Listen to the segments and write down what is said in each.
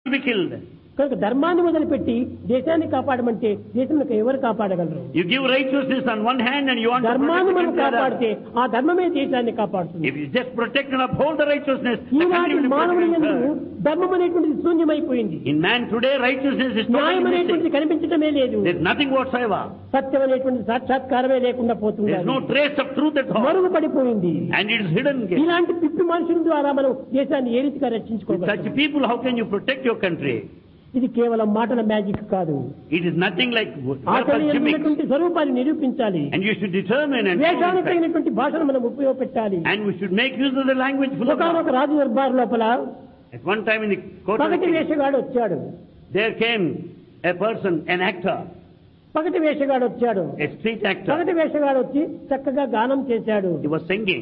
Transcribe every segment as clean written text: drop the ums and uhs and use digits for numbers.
be killed. కనుక ధర్మాన్ని వదిలిపెట్టి దేశాన్ని కాపాడమంటే దేశంలో ఎవరు కాపాడగలరు? You give righteousness on one hand and you want to ధర్మాన్ని protect మనం the other. కాపాడితే ఆ ధర్మమే దేశాన్ని కాపాడుతుంది. If you just protect and uphold the righteousness, the country ఈనాటి will be మానవుని యందు protected. ధర్మం అనేటువంటిది శూన్యమైపోయింది. In man today, righteousness is న్యాయం totally అనేటువంటిది missing. కనిపించటమే లేదు. There's nothing whatsoever. సత్యం అనేటువంటి సాక్షాత్కారమే లేకుండా పోతుంది. There's no trace of truth at all. మరుగు పడిపోయింది. And it is hidden. ఇలాంటి పిప్పి మనుషుల ద్వారా మనం దేశాన్ని ఏ రీతిగా With రక్షించుకోగలం? such people, how can you protect your country? ఇది కేవలం మాటల మ్యాజిక్ కాదు. It is nothing like verbal ఆచరణ gimmicks. ఉన్నటువంటి స్వరూపాన్ని నిరూపించాలి. And you should determine and వేషానికి తగినటువంటి భాషను మనం ఉపయోగపెట్టాలి. and we should make use of the language full of ఒకనొక love. రాజు దర్బార్ లోపల At one time in the court of the పగటి king, వేషగాడు వచ్చాడు. there came a person, an actor, పగటి వేషగాడు వచ్చాడు. a street actor. పగటి వేషగాడు వచ్చి చక్కగా గానం చేశాడు. He was singing.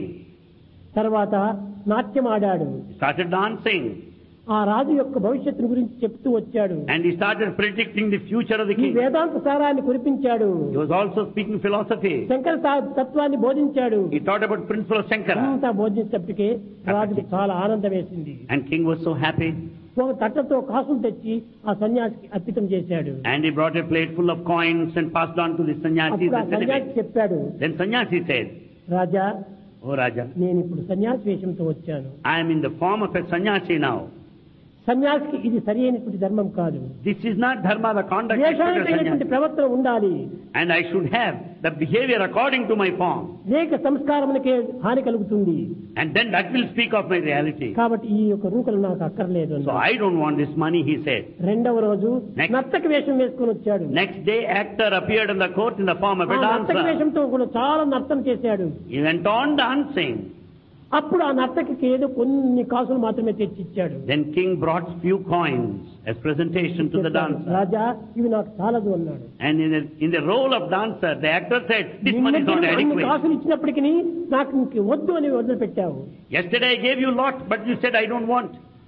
తర్వాత నాట్యం ఆడాడు. He started dancing. ఆ రాజు యొక్క భవిష్యత్తు గురించి చెప్తూ వచ్చాడు. And he started predicting the future of the ఈ king. వేదాంత సారాన్ని కురిపించాడు. He was also speaking philosophy. Shankara తత్వాన్ని బోధించాడు. He taught about principle of Shankara. అంతా బోధించేటప్పటికే రాజుకి చాలా ఆనందం వేసింది. And king was so happy. ఒక తట్టతో కాసులు తెచ్చి ఆ సన్యాసికి అర్పితం చేశాడు. And he brought a plate full of coins and passed on to the sannyasi. అప్పుడు ఆ సన్యాసి చెప్పాడు, Then sannyasi said, రాజా, "Oh Raja, నేను ఇప్పుడు సన్యాసి వేషంతో వచ్చాను. I am in the form of a sannyasi now. సన్యాసికి ఇది సరి అయినటువంటి ధర్మం కాదు. This is not dharma, the conduct of a వేషానికి sannyasi. ప్రవర్తన ఉండాలి. And I should have the behavior according to my form. లేక సంస్కారమునకే హాని కలుగుతుంది. And then that will speak of my reality. కాబట్టి ఈ యొక్క రూకలు నాకు అక్కర్లేదు So అన్నాడు. I don't want this money," he said. రెండవ రోజు Next. నర్తక వేషం వేసుకుని వచ్చాడు. Next day, actor appeared in the court in the form of ఆ a నర్తక dancer. వేషంతో కూడా చాలా నర్తన చేశాడు. He went on dancing. అప్పుడు ఆ నర్తకికి ఏదో కొన్ని కాసులు మాత్రమే తెచ్చిచ్చాడు. Then king brought few coins as presentation to the dancer. రాజా, ఇవి నాకు చాలదు అన్నాడు. And in the role of dancer, the actor said, "This money is not అన్ని adequate. కాసులు ఇచ్చినప్పటికీ నాకు ఇంక వద్దు అని వదిలిపెట్టావు. Yesterday I gave you a lot, but you said I don't want.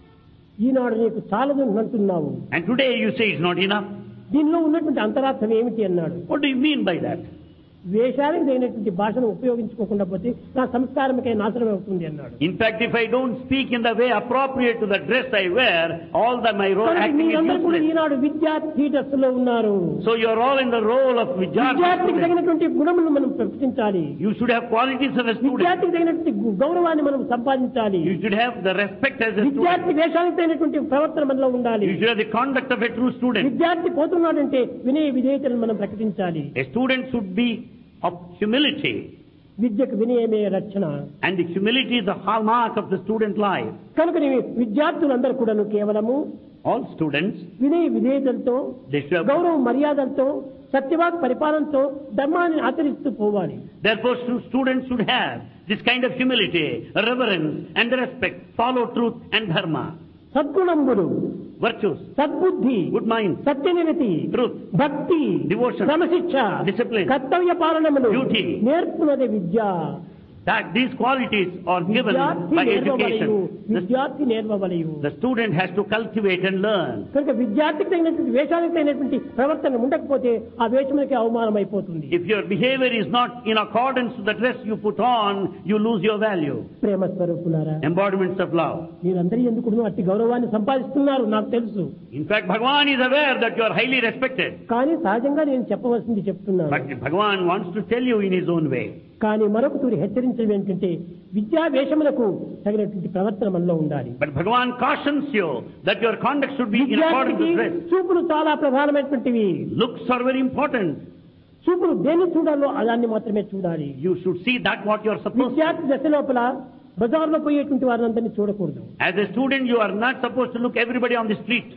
ఈనాడు నీకు చాలదు అని అంటున్నావు. And today you say it's not enough. దీనిలో ఉన్నటువంటి అంతరార్థం ఏమిటి అన్నాడు. What do you mean by that?" వేషానికి తగినటువంటి భాషను ఉపయోగించుకోకుండా పోతే నా సంస్కారమే నాశనం అవుతుంది అన్నాడు. In fact, if I don't speak in the way appropriate to the dress I wear, all that my role acting is మీరందరూ కూడా useless. ఈనాడు విద్యార్థి దశలో ఉన్నారు. So you are all in the role of విద్యార్థికి Vidyarthi. తగినటువంటి గుణములను మనం ప్రకటించాలి. You should have qualities of a student. విద్యార్థికి తగినటువంటి గౌరవాన్ని మనం సంపాదించాలి. You should have the respect as a విద్యార్థి student. వేషానికి తగినటువంటి ప్రవర్తన మనలో ఉండాలి. You should have the conduct of a true student. విద్యార్థి పోతున్నాడంటే వినయ విధేయతలను మనం ప్రకటించాలి. A student should be of humility. విద్యకు వినయమే రక్షణ. And the humility is the hallmark of the student life. కనుక విద్యార్థులందరూ కూడాను కేవలము All students, వినయ విధేయతలతో, they should have, గౌరవ మర్యాదలతో, సత్యవాక్ పరిపాలనతో ధర్మాన్ని ఆచరిస్తూ పోవాలి. therefore students should have this kind of humility, reverence and respect, follow truth and dharma. సద్గుణములు, Virtues, సద్బుద్ధి, good mind, సత్యనిరతి, truth, భక్తి, devotion, క్రమశిక్ష, discipline, కర్తవ్య పాలనములు duty. నేర్పున్నది Vidya. that these qualities are given విద్యార్థి by నేర్వవలయు, education. విద్యార్థి నేర్వవలయు. The student has to cultivate and learn. కనుక విద్యార్థికి తగినటువంటి వేషానికి తగినటువంటి ప్రవర్తన ఉండకపోతే ఆ వేషములకి అవమానం అయిపోతుంది. If your behavior is not in accordance to the dress you put on, you lose your value. ప్రేమ స్వరూపులారా, Embodiments of love. మీరందరూ ఎందుకు అట్టి గౌరవాన్ని సంపాదిస్తున్నారు నాకు తెలుసు. In fact, Bhagavan is aware that you are highly respected. కానీ సహజంగా నేను చెప్పవలసింది చెప్తున్నాను. But Bhagavan wants to tell you in his own way. కానీ మరొక తూరి హెచ్చరించడం ఏంటంటే విద్యా వేషములకు తగినటువంటి ప్రవర్తన మనలో ఉండాలి. But Bhagavan cautions you that your conduct should be in accordance విద్యార్థికి to dress. చూపులు చాలా ప్రధానమైనటువంటివి. Looks are very important. చూపులు దేన్ని చూడాలో దాన్ని మాత్రమే చూడాలి. You should see that what you are supposed to. విద్యార్థి దశ లోపల బజార్లో పోయేటువంటి వారిని అందరినీ చూడకూడదు. As a student, you are not supposed to look everybody on the street.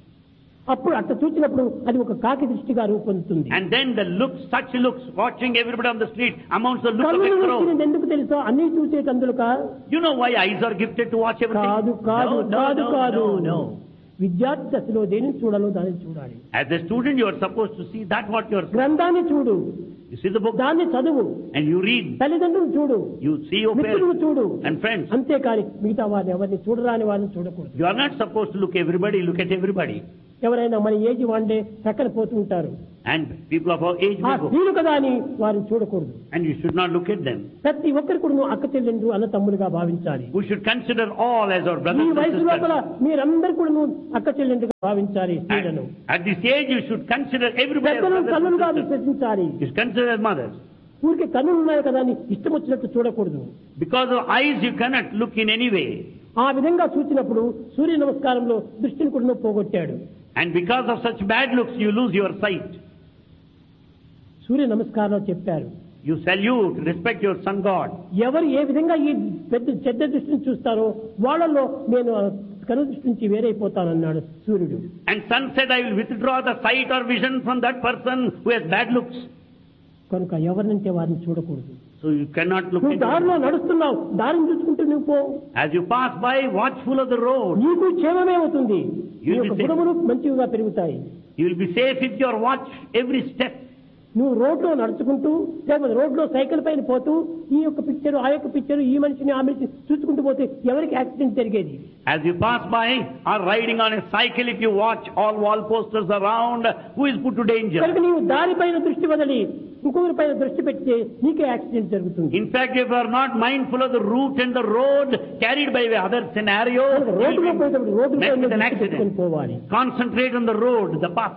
అప్పుడు అట్లా చూసినప్పుడు అది ఒక కాకి దృష్టిగా రూపొందుతుంది. And then the looks, such looks, watching everybody on the street amounts to the look of కన్నులు a crow. వచ్చినది ఎందుకు తెలుసో అన్ని చూసేటందులక You know why eyes are gifted to watch everything? కాదు కాదు కాదు కాదు. No. విద్యార్థి దశలో దేనిని చూడాలో దాన్ని చూడాలి. As a student, you are supposed to see that what you are. గ్రంథాన్ని చూడు, You see the book దాన్ని చదువు, and you read. తల్లిదండ్రులు చూడు, You see your మిత్రులు parents చూడు, and friends. అంతేకాని మిగతా వారిని ఎవరిని చూడరాని వారిని చూడకూడదు. You are not supposed to look everybody, look at everybody. ఎవరైనా మన ఏజ్ వాండే ప్రక్కన పోతూ ఉంటారు. And people of our age ఆ may go. స్త్రీలు కదా అని వారిని చూడకూడదు. And you should not look at them. ప్రతి ఒక్కరు కూడా అక్క చెల్లెండ్రు అన్న తమ్ములుగా భావించాలి. We should consider all as our ఈ brothers and వయసు లోపల sisters. మీరందరూ కూడా అక్క చెల్లెండ్రుగా భావించాలి స్త్రీలను. At this age you should consider everybody as పెద్దలను brothers తల్లులుగా and sisters. విశ్వసించాలి. You should consider as mothers. ఊరికి కన్నులు ఉన్నాయి కదా అని ఇష్టం వచ్చినట్టు చూడకూడదు. Because of eyes you cannot look in any way. ఆ విధంగా చూసినప్పుడు సూర్య నమస్కారంలో దృష్టిని కూడా పోగొట్టాడు. And because of such bad looks you lose your sight. సూర్య నమస్కారంలో చెప్పారు, You salute, respect your sun god. ఎవరు ఏ విధంగా ఈ పెద్ద చెడ్డ దృష్టిని చూస్తారో వాళ్ళలో నేను కను దృష్టి నుంచి వేరైపోతానన్నాడు సూర్యుడు. And sun said, I will withdraw the sight or vision from that person who has bad looks. కనుక ఎవరినంటే వారిని చూడకూడదు. So you cannot look నువ్వు at దారిలో them. నడుస్తున్నావు, దారిని చూసుకుంటూ నువ్వు పో. As you pass by, watchful of the road. నీకు క్షేమమే అవుతుంది. నీ You'll be యొక్క safe. గుణములు మంచిగా పెరుగుతాయి. You will be safe if you watch every step. నువ్వు రోడ్లో నడుచుకుంటూ లేకపోతే రోడ్లో సైకిల్ పైన పోతూ ఈ యొక్క పిక్చర్ ఆ యొక్క పిక్చర్ ఈ మనిషిని ఆ మనిషిని చూసుకుంటూ పోతే ఎవరికి యాక్సిడెంట్ జరిగేది? As you pass by or riding on a cycle, if you watch all wall posters around, who is put to danger? కనుక నీవు దారిపైన దృష్టి వదిలి ఇంకొకరి పైన దృష్టి పెడితే నీకే యాక్సిడెంట్ జరుగుతుంది. In fact, if you are not mindful of the route and the road carried by the other scenario, రోడ్డులో పోయేటప్పుడు రోడ్డు met పైన with an దృష్టి పెట్టుకొని accident. పోవాలి. Concentrate on the road, the path.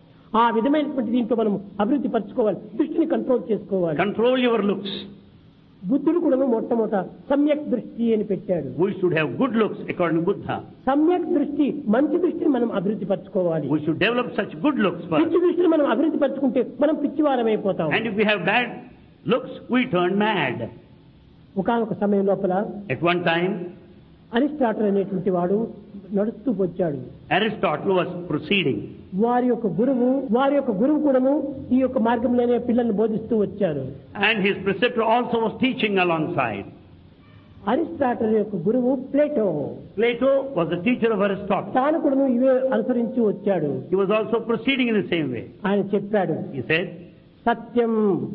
ఆ విధమైనటువంటి దీంట్లో మనం అభివృద్ధి పరచుకోవాలి, దృష్టిని కంట్రోల్ చేసుకోవాలి. Control your looks. బుద్ధుడు కూడా మొట్టమొదట సమ్యక్ దృష్టి అని పెట్టాడు. We should have good looks according to Buddha. సమ్యక్ దృష్టి మంచి దృష్టిని మనం అభివృద్ధి పరచుకోవాలి. We should develop such good looks first. పిచ్చి దృష్టిని మనం అభివృద్ధి పరచుకుంటే మనం పిచ్చివారమైపోతాం. And if we have bad looks, we turn mad. ఒకానొక సమయం లోపల At one time, అరిస్టాటిల్ అనేటువంటి వాడు నడుస్తూ వచ్చాడు. Aristotle was proceeding. వారి యొక్క గురువు కూడాను ఈ యొక్క మార్గంలోనే పిల్లల్ని బోధిస్తూ వచ్చారు. And his preceptor also was teaching alongside. Aristotle యొక్క గురువు Plato. Plato was the teacher of Aristotle. తాను కూడాను ఇవే అనుసరించి వచ్చాడు. He was also proceeding in the same way. ఆయన చెప్పాడు, He said, సత్యం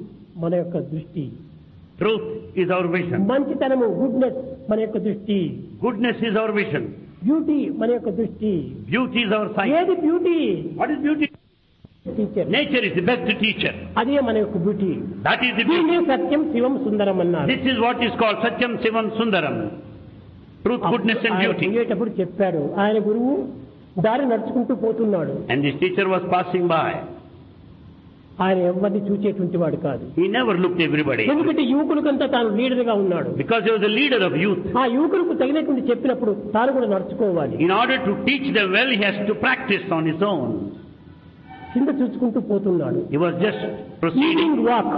మన యొక్క దృష్టి, truth is our vision. మంచితనము గుడ్నెస్ మన యొక్క దృష్టి, Goodness is our vision. Beauty మన యొక్క దృష్టి. Beauty is our sight. ఏది beauty? What is beauty? Teacher. Nature is the best teacher. అదే మన యొక్క బ్యూటీ. That is the దీన్ని beauty. సత్యం శివం సుందరం అన్నారు. This is what is called Satyam Sivam Sundaram. Truth, goodness and ఆయన beauty. పోయేటప్పుడు చెప్పాడు, ఆయన గురువు దారి నడుచుకుంటూ పోతున్నాడు. And this teacher was passing by. ఆయన ఎవరిని చూచేటువంటి వాడు కాదు. He never looked everybody. ఎందుకంటే యువకులకంతా తాను లీడర్ గా ఉన్నాడు. Because he was the leader of youth. ఆ యువకులకు తగినటువంటి చెప్పినప్పుడు తాను కూడా నడుచుకోవాలి. In order to teach them well, he has to practice on his own. కింద చూసుకుంటూ పోతున్నాడు. He was just proceeding. Evening walk,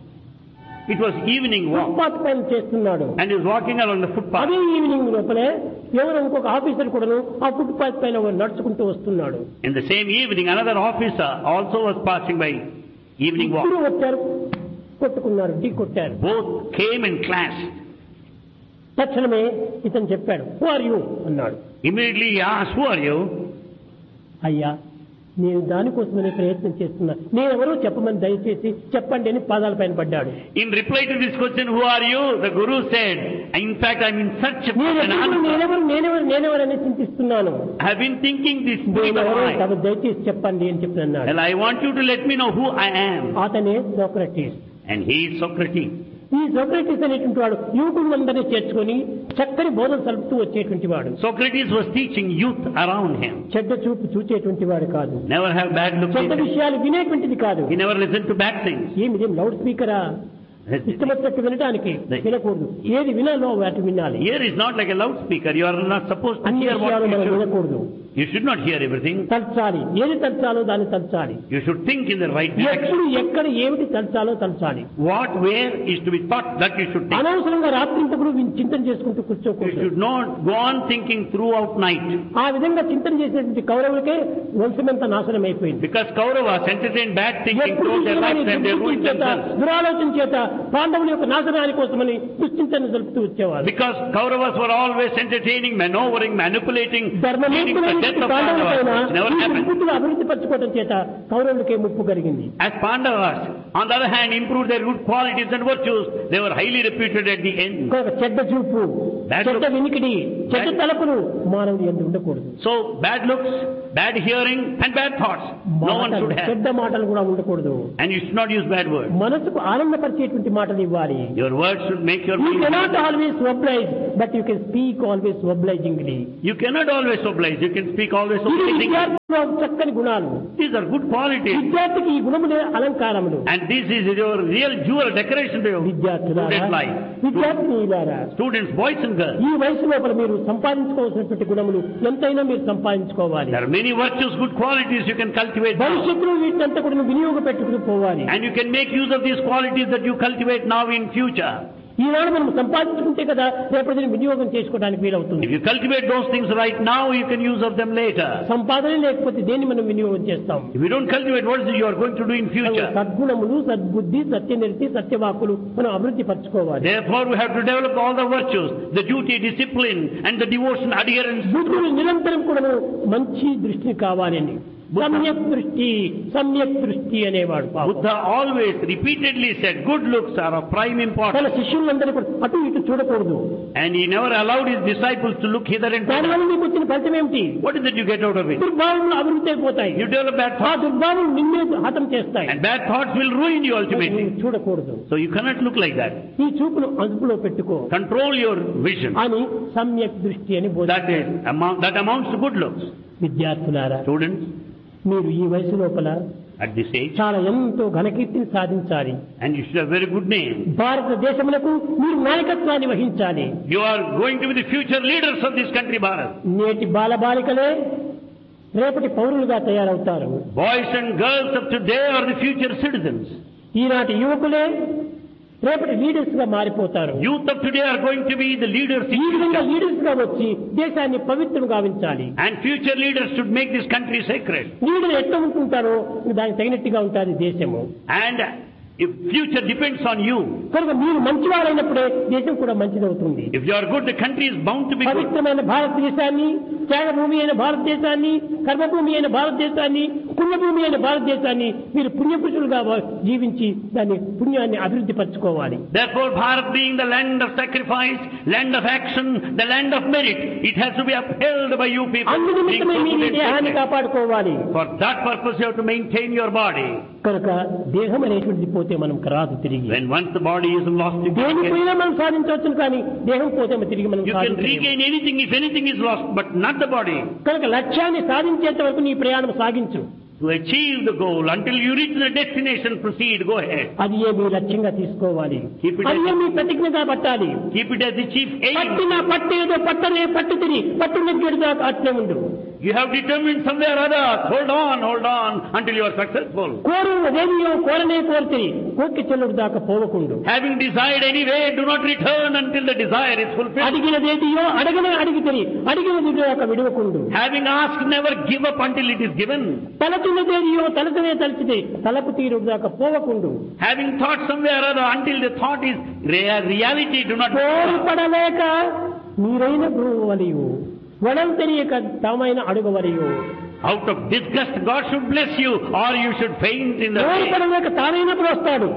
It was evening walk. Footpath పైన చేస్తున్నాడు. And he was walking along the footpath. అదే evening లోపలే ఎవరో ఇంకొక officer కూడాను ఆ ఫుట్పాత్ పైన నడుచుకుంటూ వస్తున్నాడు. In the same evening, another officer also was passing by. Evening walk. ఇద్దరు వచ్చారు, కొట్టుకున్నారు, ఢీ కొట్టారు. Both came and clashed. తక్షణమే ఇతను చెప్పాడు, హూ ఆర్ యూ అన్నాడు. Immediately he asked, who are you? అయ్యా, నేను దానికోసమనే ప్రయత్నం చేస్తున్నా, నేనెవరో చెప్పమని దయచేసి చెప్పండి అని పాదాల పైన పడ్డాడు. In reply to this question, who are you? The Guru said, in fact, I am in search of an answer. నేనెవరు అని చింతిస్తున్నాను. I have been thinking this thing నేనెవరో why. తమ దయచేసి చెప్పండి అని చెప్పి అన్నాడు. Well, I want you to let me know who I am. అతనే Socrates. And he is Socrates. ఈ సోక్రటీస్ అనేటువంటి వాడు యువకులందరినీ చేర్చుకొని చక్కని బోధన సలుపుతూ వచ్చేటువంటి వాడు. Socrates was teaching youth around him. చెడ్డ చూపు చూచేటువంటి వాడు కాదు. Never have bad looks. చెడ్డ విషయాలు వినేటువంటిది కాదు. He never listened to bad things. ఏమిది లౌడ్ స్పీకరా? ఇష్టమొచ్చినట్టు వినడానికి వినకూడదు. ఏది వినాలో వాటి వినాలి. Here is not like a loudspeaker. You are not supposed to అన్ని hear what విషయాలు you మనం should. వినకూడదు. You should not hear everything. తలచాలి, ఏది తలచాలో దాన్ని తలచాలి. You should think in the right direction. ఎప్పుడు ఎక్కడ ఏమిటి తలచాలో తలచాలి. What, where is to be thought, that you should think. అనవసరంగా రాత్రింతప్పుడు చింతన చేసుకుంటూ You కూర్చోకూడదు. should not go on thinking throughout night. ఆ విధంగా చింతన చేసినటువంటి కౌరవులకే వంశమంతా నాశనం అయిపోయింది. Because Kauravas entertained bad thinking ఎప్పుడు throughout their lifetime, they ruined చేత themselves. దురాలోచన చేత పాండవుల యొక్క నాశనాని కోసమని దుశ్చింతన జరుపుతూ వచ్చేవారు. Because Kauravas were always entertaining, maneuvering, manipulating, leading to the ధర్మమూర్తులైన death of పాండవుల Pandavas, పైన which never happened. బుద్ధులు అభివృద్ధి పరచుకోవడం చేత కౌరవులకే ముప్పు కలిగింది. As Pandavas, on the other hand, improved their good qualities and virtues, they were highly reputed at the end. చెడ్డ చూపు, Bad చెడ్డ looks. వినికిడి, చెడ్డ తలపులు మానవుని యందు ఉండకూడదు. So bad looks, bad hearing and bad thoughts. No one మాటలు, should have. చెడ్డ మాటలు కూడా ఉండకూడదు. And you should not use bad words. మనసుకు ఆనందపరిచేటువంటి మాటలు ఇవ్వాలి. Your words should make your You mind cannot happy. always oblige, but you can speak always obligingly. You cannot always oblige. You can speak always ఇది obligingly. విద్యార్థిలో చక్కని గుణాలు. These are good qualities. విద్యార్థికి ఈ గుణములే అలంకారములు. And this is your real jewel decoration to your విద్యార్థులారా, student life. విద్యార్థినిలారా, Students, boys and girls. ఈ వయసు లోపల మీరు సంపాదించుకోవాల్సినటువంటి గుణములు ఎంతైనా మీరు సంపాదించుకోవాలి. There are many virtues, good qualities you can cultivate now. భవిష్యత్తులో వీటినంతా కూడా వినియోగ పెట్టుకుని పోవాలి. And you can make use of these qualities that you cultivate now in future. ఈనాడు మనం సంపాదించుకుంటే కదా రేపటి దినం వినియోగం చేసుకోవడానికి వీలవుతుంది. If you cultivate those things right now, you can use of them later. సంపాదన లేకపోతే దేన్ని మనం వినియోగం చేస్తాం? If you don't cultivate what is it you are going to do in future? సద్గుణములు, సద్బుద్ధి, సత్యనిరతి, సత్యవాకులు మనం అభివృద్ధి పరచుకోవాలి. Therefore, we have to develop all the virtues, the duty, discipline, and the devotion, adherence. బుద్ధుడు నిరంతరం కూడా మంచి దృష్టిని కావాలని సమ్యక్ దృష్టి అనేవాడు. Buddha always repeatedly said, good looks are of prime importance. తన శిష్యులందరూ కూడా అటు ఇటు చూడకూడదు. And he never allowed his disciples to look hither and thither. దానివల్ల నీకు వచ్చిన ఫలితం ఏమిటి? What is it you get out of it? దుర్భావములు అభివృద్ధి అయిపోతాయి. You develop bad ఆ thoughts, దుర్భావములు నిన్నే హతం చేస్తాయి. and bad thoughts will ruin you ultimately. నువ్వు చూడకూడదు. So you cannot look like that. ఈ చూపును అదుపులో పెట్టుకో Control your vision. అని సమ్యక్ దృష్టి అని That amounts to good looks. విద్యార్థులారా, Students, మీరు ఈ వయసు లోపల at this age, చాలా ఎంతో ఘనకీర్తిని సాధించాలి. and you should have very good name. భారతదేశములకు మీరు నాయకత్వాన్ని వహించాలి. You are going to be the future leaders of this country, Bharat. నేటి బాలబాలికలే రేపటి పౌరులుగా తయారవుతారు. Boys and girls of today are the future citizens. ఈనాటి యువకులే రేపటి లీడర్స్ గా మారిపోతారు. Youth of today are going to be the leaders in ఈ విధంగా future. లీడర్స్ గా వచ్చి దేశాన్ని పవిత్రం గావించాలి. And future leaders should make this country sacred. Leader ఎట్లా ఉంటుంటారో దానికి తగినట్టుగా ఉంటుంది దేశము. And if future depends on you, కనుక మీరు మంచివారైనప్పుడే దేశం కూడా మంచిదవుతుంది. if you are good, the country is bound to be good. పవిత్రమైన భారతదేశాన్ని, త్యాగభూమి అయిన భారతదేశాన్ని, కర్మభూమి అయిన భారతదేశాన్ని, పుణ్యభూమి అయిన భారతదేశాన్ని మీరు పుణ్యపురుషులుగా జీవించి దాని పుణ్యాన్ని అభివృద్ధి పరచుకోవాలి. Therefore, Bharat being the land of sacrifice, land of action, the land of merit, it has to be upheld by you people. అందు being నిమిత్తమే మీ totally దేహాన్ని sacred. కాపాడుకోవాలి. For that purpose, you have to maintain your body. కనుక దేహం అనేటువంటిది పోతే మనం రాదు తిరిగి. When once the body is lost, you దేని can పోయినా మనం సాధించవచ్చు, కానీ దేహం పోతే తిరిగి మనం సాధించలేము. regain anything if anything is lost, but not the body. కనుక లక్ష్యాన్ని సాధించేంత వరకు నీ ప్రయాణం సాగించు. To achieve the goal, until you reach the destination, proceed, go ahead. అది ఏ మీ లక్ష్యంగా తీసుకోవాలి. Keep it అది ఏ మీ ప్రతిజ్ఞగా పట్టాలి. Keep it as the chief aim. పట్టిన పట్టేదో పట్టనే పట్టు తిని పట్టు నెగ్గేడుగా అట్లే ఉండు. You have determined somewhere or other, hold on until you are successful. కోరు అదేమియో కోరనే కోరితిని కోర్కి చెల్లుడు దాకా పోవకుండు. Having desired anyway, do not return until the desire is fulfilled. అడిగినదేదియో అడిగితిని అడిగినది దాకా విడవకుండు. Having asked, never give up until it is given. తలచినదేదియో తలచనే తలచితే తలపు తీరుడు దాకా పోవకుండు. Having thought somewhere or other, until the thought is reality, do not కోరుపడలేక మీరైన గురువలియు వడం తెలియక తామైన అడుగవలియు. out of disgust, God should bless you, or you should faint in the way. కోరుపడలేక తానైనప్పుడు వస్తాడు.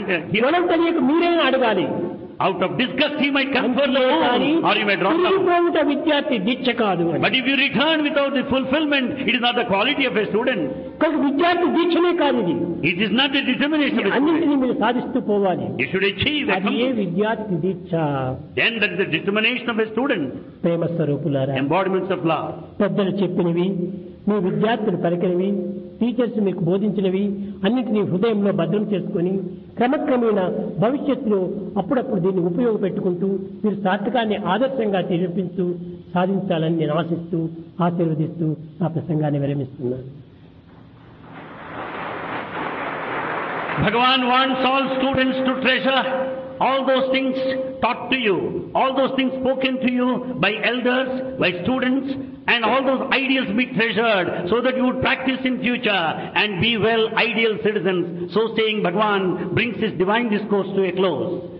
వడం తెలియక మీరైనా అడగాలి. Out of disgust, he might come for the moon, or you may drop down. తిరిగిపోవుట విద్యార్థి దీక్ష కాదు. But if you return without the fulfillment, it is not the quality of a student. కనుక విద్యార్థి దీక్షనే కాదు ఇది. It is not the determination of a student. అన్నింటినీ మీరు సాధిస్తూ పోవాలి. You should achieve that. అది ఏ విద్యార్థి దీక్ష. Then that is the determination of a student. ప్రేమ స్వరూపులారా, Embodiments of love. పెద్దలు చెప్పినవి, మీ విద్యార్థులు పలికినవి, టీచర్స్ మీకు బోధించినవి అన్నింటినీ హృదయంలో భద్రం చేసుకుని క్రమక్రమేణా భవిష్యత్తులో అప్పుడప్పుడు దీన్ని ఉపయోగపెట్టుకుంటూ మీరు సార్థకాన్ని ఆదర్శంగా చూపించు సాధించాలని నేను ఆశిస్తూ ఆశీర్వదిస్తూ నా ప్రసంగాన్ని విరమిస్తున్నాను. Bhagavan wants all students to treasure all those things taught to you, all those things spoken to you by elders, by students, and all those ideals be treasured so that you would practice in future and be well ideal citizens. So saying, Bhagavan brings his divine discourse to a close.